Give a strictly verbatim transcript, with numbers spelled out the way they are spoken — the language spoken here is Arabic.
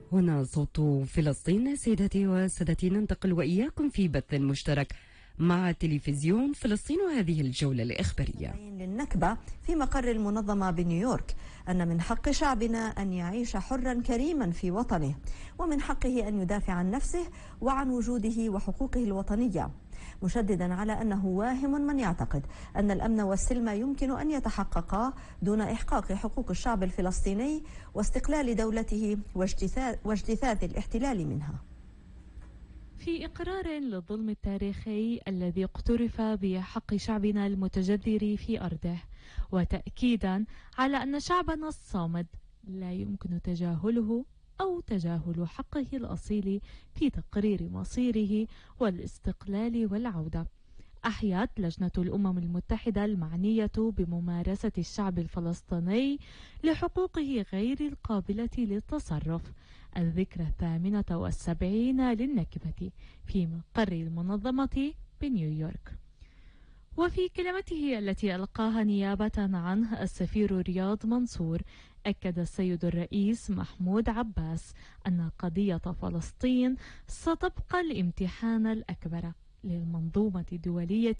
هنا صوت فلسطين. سيداتي وسادتي، ننتقل وإياكم في بث مشترك مع تلفزيون فلسطين وهذه الجولة الإخبارية. للنكبة في مقر المنظمة بنيويورك أن من حق شعبنا أن يعيش حرا كريما في وطنه، ومن حقه أن يدافع عن نفسه وعن وجوده وحقوقه الوطنية، مشددا على أنه واهم من يعتقد أن الأمن والسلم يمكن أن يتحققا دون إحقاق حقوق الشعب الفلسطيني واستقلال دولته واجتثاث الاحتلال منها. في إقرار للظلم التاريخي الذي اقترف بحق شعبنا المتجذر في أرضه، وتأكيدا على أن شعبنا الصامد لا يمكن تجاهله أو تجاهل حقه الأصيل في تقرير مصيره والاستقلال والعودة، أحيت لجنة الأمم المتحدة المعنية بممارسة الشعب الفلسطيني لحقوقه غير القابلة للتصرف الذكرى الثامنة والسبعين للنكبة في مقر المنظمة بنيويورك. وفي كلمته التي ألقاها نيابة عنه السفير رياض منصور، أكد السيد الرئيس محمود عباس أن قضية فلسطين ستبقى الامتحان الأكبر للمنظومة الدولية